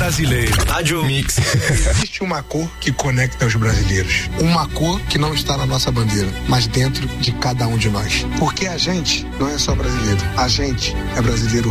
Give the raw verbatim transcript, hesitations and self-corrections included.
brasileiro. Rádio Mix. Existe uma cor que conecta os brasileiros. Uma cor que não está na nossa bandeira, mas dentro de cada um de nós. Porque a gente não é só brasileiro. A gente é brasileiro